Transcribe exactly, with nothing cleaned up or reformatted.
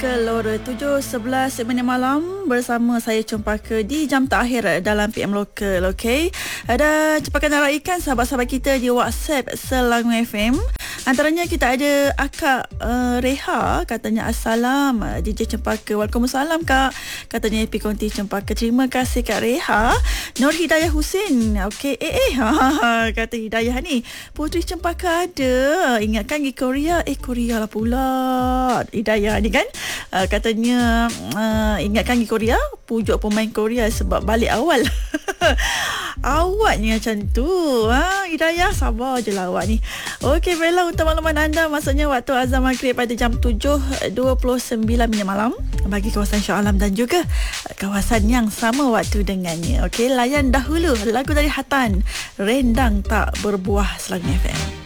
Kelora tujuh sebelas minit malam bersama saya Cempaka di jam terakhir dalam P M Lokal. Okey, ada cepakan raikan sahabat-sahabat kita di WhatsApp Selangor F M. Antaranya kita ada Akak uh, Reha, katanya assalam D J Cempaka. Waalaikumsalam Kak, katanya P Konti Cempaka. Terima kasih Kak Reha. Nur Hidayah Husin, okey, eh eh kata Hidayah ni, Puteri Cempaka ada, ingatkan pergi Korea. Eh Korea lah pula Hidayah ni kan. Uh, katanya uh, ingatkan pergi Korea, pujuk pemain Korea sebab balik awal. Awaknya macam tu, ha, Hidayah, sabar je lah awak ni. Okey, baiklah, untuk makluman anda, maksudnya waktu azan maghrib pada jam tujuh dua puluh sembilan minit malam bagi kawasan Shah Alam dan juga kawasan yang sama waktu dengannya. Okey, layan dahulu lagu dari Hatan, Rendang Tak Berbuah, Selangor F M.